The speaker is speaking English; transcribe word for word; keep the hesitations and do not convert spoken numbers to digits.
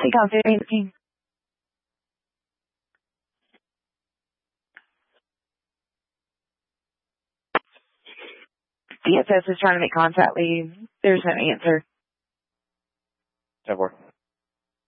Takeoff eighteen. D S S is trying to make contact with you. There's no answer. ten four.